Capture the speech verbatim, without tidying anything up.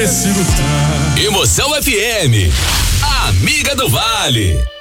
merece lutar. Emoção F M, a amiga do Vale.